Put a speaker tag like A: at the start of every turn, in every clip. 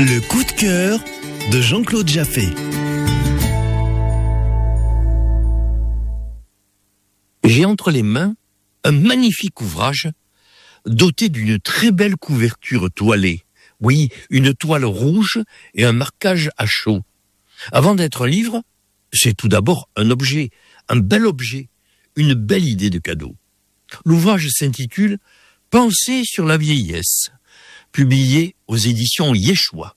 A: Le coup de cœur de Jean-Claude Jaffé.
B: J'ai entre les mains un magnifique ouvrage doté d'une très belle couverture toilée. Oui, une toile rouge et un marquage à chaud. Avant d'être un livre, c'est tout d'abord un objet, un bel objet, une belle idée de cadeau. L'ouvrage s'intitule « Pensées sur la vieillesse », publié aux éditions Yeshua.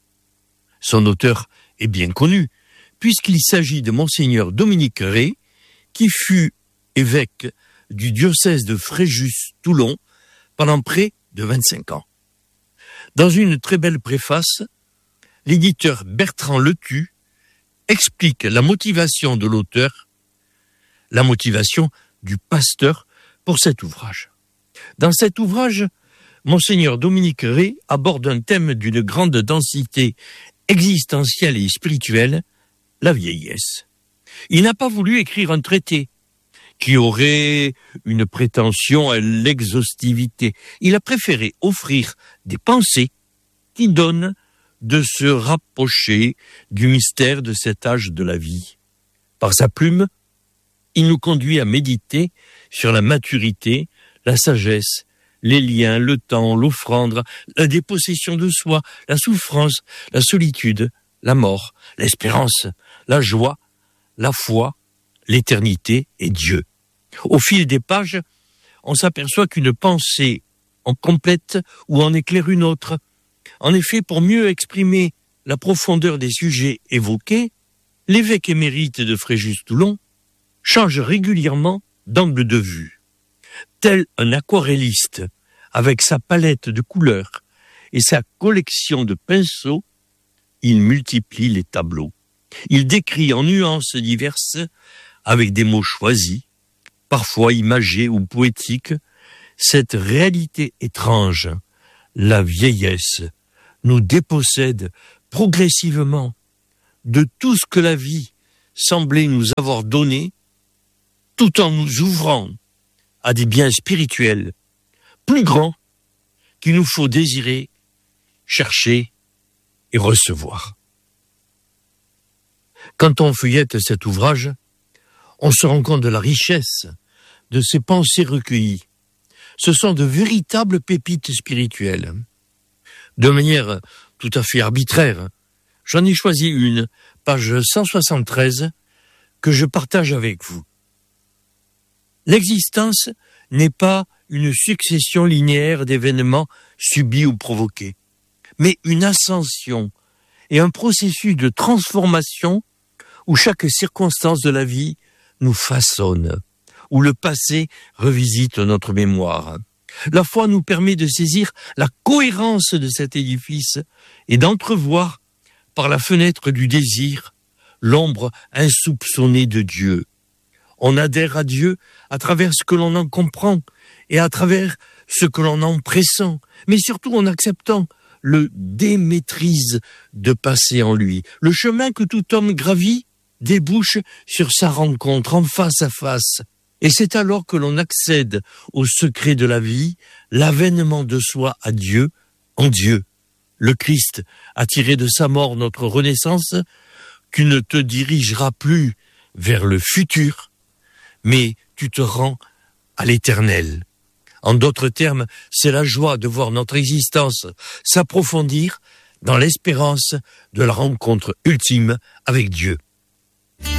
B: Son auteur est bien connu, puisqu'il s'agit de Monseigneur Dominique Ré, qui fut évêque du diocèse de Fréjus-Toulon pendant près de 25 ans. Dans une très belle préface, l'éditeur Bertrand Letu explique la motivation de l'auteur, la motivation du pasteur pour cet ouvrage. Dans cet ouvrage, Monseigneur Dominique Ré aborde un thème d'une grande densité existentielle et spirituelle, la vieillesse. Il n'a pas voulu écrire un traité qui aurait une prétention à l'exhaustivité. Il a préféré offrir des pensées qui donnent de se rapprocher du mystère de cet âge de la vie. Par sa plume, il nous conduit à méditer sur la maturité, la sagesse, les liens, le temps, l'offrande, la dépossession de soi, la souffrance, la solitude, la mort, l'espérance, la joie, la foi, l'éternité et Dieu. Au fil des pages, on s'aperçoit qu'une pensée en complète ou en éclaire une autre. En effet, pour mieux exprimer la profondeur des sujets évoqués, l'évêque émérite de Fréjus-Toulon change régulièrement d'angle de vue. Tel un aquarelliste, avec sa palette de couleurs et sa collection de pinceaux, il multiplie les tableaux. Il décrit en nuances diverses, avec des mots choisis, parfois imagés ou poétiques, cette réalité étrange. La vieillesse nous dépossède progressivement de tout ce que la vie semblait nous avoir donné, tout en nous ouvrant à des biens spirituels plus grands qu'il nous faut désirer, chercher et recevoir. Quand on feuillette cet ouvrage, on se rend compte de la richesse de ces pensées recueillies. Ce sont de véritables pépites spirituelles. De manière tout à fait arbitraire, j'en ai choisi une, page 173, que je partage avec vous. L'existence n'est pas une succession linéaire d'événements subis ou provoqués, mais une ascension et un processus de transformation où chaque circonstance de la vie nous façonne, où le passé revisite notre mémoire. La foi nous permet de saisir la cohérence de cet édifice et d'entrevoir, par la fenêtre du désir, l'ombre insoupçonnée de Dieu. On adhère à Dieu à travers ce que l'on en comprend et à travers ce que l'on en pressent, mais surtout en acceptant le démaîtrise de passer en lui. Le chemin que tout homme gravit débouche sur sa rencontre en face à face. Et c'est alors que l'on accède au secret de la vie, l'avènement de soi à Dieu, en Dieu. Le Christ a tiré de sa mort notre renaissance, qui ne te dirigera plus vers le futur, mais tu te rends à l'éternel. En d'autres termes, c'est la joie de voir notre existence s'approfondir dans l'espérance de la rencontre ultime avec Dieu.